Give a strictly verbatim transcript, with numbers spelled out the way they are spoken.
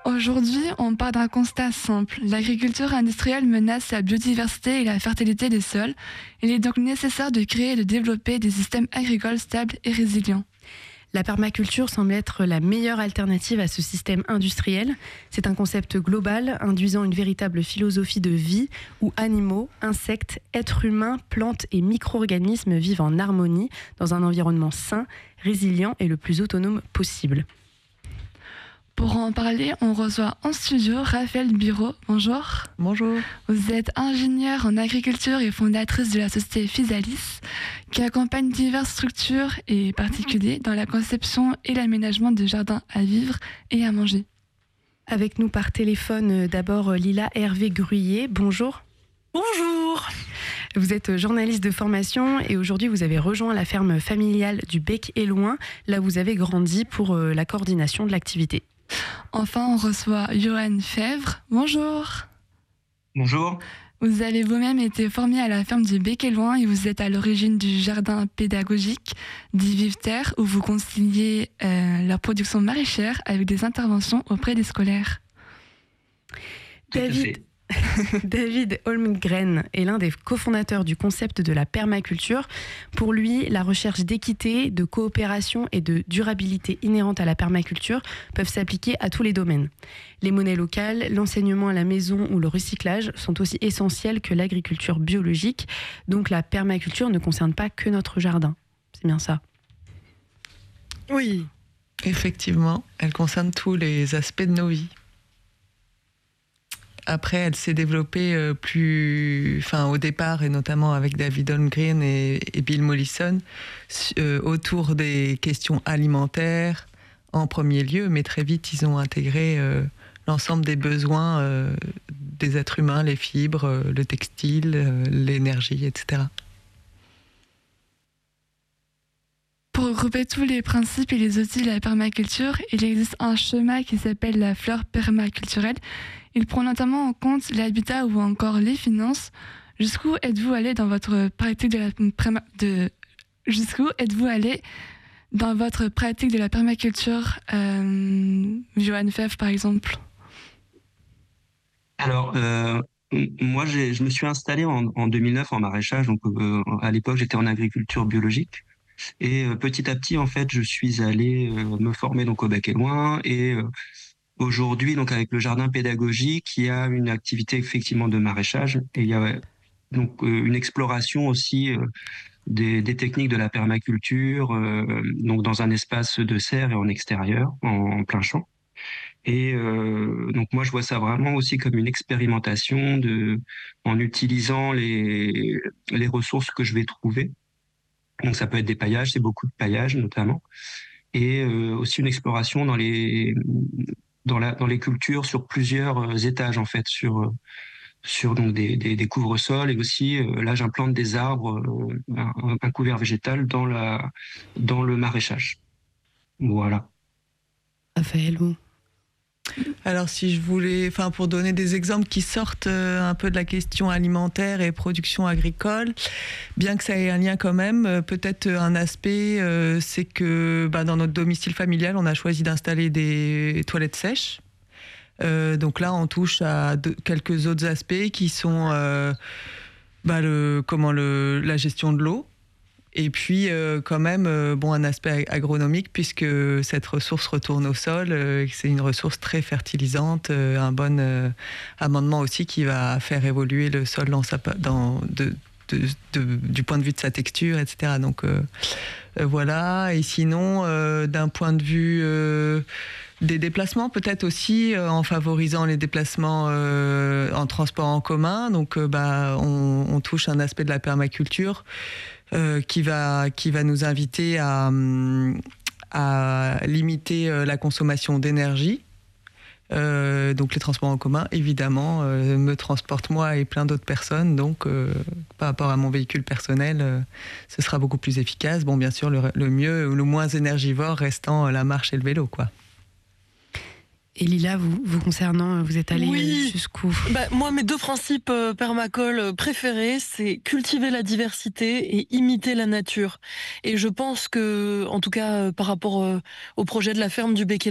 Aujourd'hui, on part d'un constat simple. L'agriculture industrielle menace la biodiversité et la fertilité des sols. Il est donc nécessaire de créer et de développer des systèmes agricoles stables et résilients. La permaculture semble être la meilleure alternative à ce système industriel. C'est un concept global induisant une véritable philosophie de vie où animaux, insectes, êtres humains, plantes et micro-organismes vivent en harmonie dans un environnement sain, résilient et le plus autonome possible. Pour en parler, on reçoit en studio Raphaël Biro. Bonjour. Bonjour. Vous êtes ingénieure en agriculture et fondatrice de la société Physalis, qui accompagne diverses structures et particuliers dans la conception et l'aménagement de jardins à vivre et à manger. Avec nous par téléphone, d'abord Lila Hervé Gruyer. Bonjour. Bonjour. Vous êtes journaliste de formation et aujourd'hui vous avez rejoint la ferme familiale du Bec et Loin, là où vous avez grandi pour la coordination de l'activité. Enfin, on reçoit Johan Fèvre. Bonjour. Bonjour. Vous avez vous-même été formé à la ferme du Bec et Loin et vous êtes à l'origine du jardin pédagogique dit Vive Terre où vous conciliez euh, la production maraîchère avec des interventions auprès des scolaires. David, David Holmgren est l'un des cofondateurs du concept de la permaculture. Pour lui, la recherche d'équité, de coopération et de durabilité inhérente à la permaculture peuvent s'appliquer à tous les domaines. Les monnaies locales, l'enseignement à la maison ou le recyclage sont aussi essentiels que l'agriculture biologique. Donc la permaculture ne concerne pas que notre jardin. C'est bien ça? Oui. Effectivement, elle concerne tous les aspects de nos vies. Après, elle s'est développée euh, plus, enfin, au départ, et notamment avec David Holmgren et, et Bill Mollison, euh, autour des questions alimentaires en premier lieu, mais très vite, ils ont intégré euh, l'ensemble des besoins euh, des êtres humains, les fibres, euh, le textile, euh, l'énergie, et cetera. Pour regrouper tous les principes et les outils de la permaculture, il existe un schéma qui s'appelle la fleur permaculturelle. Il prend notamment en compte l'habitat ou encore les finances. Jusqu'où êtes-vous allé dans votre pratique de la perma... de... Jusqu'où êtes-vous allé dans votre pratique de la permaculture, euh... Johan Fèvre par exemple? Alors, euh, moi, j'ai, je me suis installé en, en deux mille neuf en maraîchage. Donc, euh, à l'époque, j'étais en agriculture biologique. Et euh, petit à petit, en fait, je suis allé euh, me former donc au Bec et Loin. Et euh, aujourd'hui, donc avec le jardin pédagogique, il y a une activité effectivement de maraîchage. Et il y a donc euh, une exploration aussi euh, des, des techniques de la permaculture, euh, donc dans un espace de serre et en extérieur, en, en plein champ. Et euh, donc moi je vois ça vraiment aussi comme une expérimentation de, en utilisant les les ressources que je vais trouver. Donc ça peut être des paillages, c'est beaucoup de paillages notamment, et euh, aussi une exploration dans les dans la dans les cultures sur plusieurs étages en fait, sur sur donc des des, des couvre-sols et aussi euh, là j'implante des arbres, euh, un, un couvert végétal dans la dans le maraîchage. Voilà. Raphaël, vous? Alors si je voulais, enfin pour donner des exemples qui sortent un peu de la question alimentaire et production agricole, bien que ça ait un lien quand même, peut-être un aspect, euh, c'est que bah, dans notre domicile familial, on a choisi d'installer des toilettes sèches. Euh, donc là, on touche à de, quelques autres aspects qui sont euh, bah, le, comment le, la gestion de l'eau. Et puis, euh, quand même, euh, bon, un aspect agronomique, puisque cette ressource retourne au sol, euh, c'est une ressource très fertilisante, euh, un bon euh, amendement aussi qui va faire évoluer le sol dans sa, dans, de, de, de, du point de vue de sa texture, et cetera. Donc, euh, euh, voilà. Et sinon, euh, d'un point de vue euh, des déplacements, peut-être aussi, euh, en favorisant les déplacements euh, en transport en commun. Donc, euh, bah, on, on touche un aspect de la permaculture. Euh, qui va qui va nous inviter à, à limiter la consommation d'énergie. Euh, donc les transports en commun, évidemment, euh, me transportent moi et plein d'autres personnes. Donc, euh, par rapport à mon véhicule personnel, euh, ce sera beaucoup plus efficace. Bon, bien sûr, le, le mieux, le moins énergivore restant la marche et le vélo, quoi. Et Lila, vous, vous concernant, vous êtes allée oui. jusqu'où? Bah, moi, mes deux principes euh, permacoles préférés, c'est cultiver la diversité et imiter la nature. Et je pense que, en tout cas, euh, par rapport euh, au projet de la ferme du Bec